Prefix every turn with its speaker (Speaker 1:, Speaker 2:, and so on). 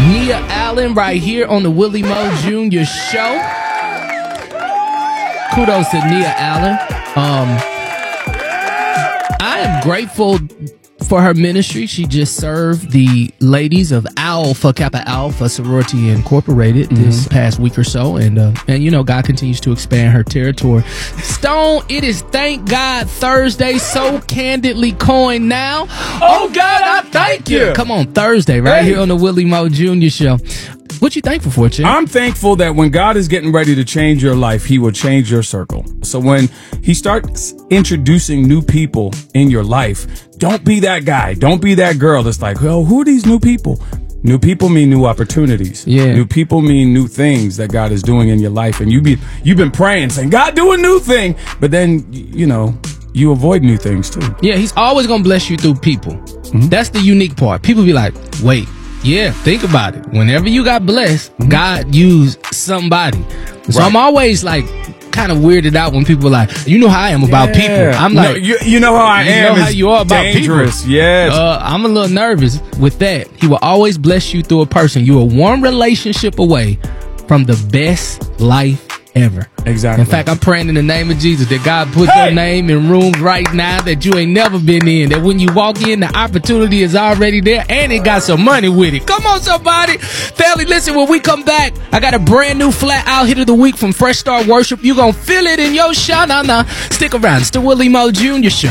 Speaker 1: Nia Allen right here on the Willie Mo Jr. Show. Kudos to Nia Allen. I am grateful for her ministry. She just served the ladies of Alpha Kappa Alpha Sorority Incorporated this past week or so, and you know, God continues to expand her territory. Stone, it is Thank God Thursday, so candidly coined now. Oh God, I thank you. Come on, Thursday, right here on the Willie Mo Jr. Show. What you thankful for, Chip?
Speaker 2: I'm thankful that when God is getting ready to change your life, he will change your circle. So when he starts introducing new people in your life, don't be that guy. Don't be that girl that's like, well, who are these new people? New people mean new opportunities.
Speaker 1: Yeah.
Speaker 2: New people mean new things that God is doing in your life. And you've been praying, saying, God, do a new thing. But then, you know, you avoid new things too.
Speaker 1: Yeah, he's always going to bless you through people. That's the unique part. People be like, wait. Yeah, think about it. Whenever you got blessed, God used somebody. So I'm always like kind of weirded out when people are like, you know how I am about people. I'm like,
Speaker 2: no, you know how I am.
Speaker 1: You know how you are about
Speaker 2: dangerous.
Speaker 1: people.
Speaker 2: Yes.
Speaker 1: I'm a little nervous with that. He will always bless you through a person. You're one relationship away from the best life ever.
Speaker 2: Exactly.
Speaker 1: In fact, I'm praying in the name of Jesus that God put your name in rooms right now that you ain't never been in. That when you walk in, the opportunity is already there and it got some money with it. Come on, somebody. Family, listen, when we come back, I got a brand new flat out hit of the week from Fresh Start Worship. You gonna feel it in your show. Nah. Stick around. It's the Willie Mo Jr. Show.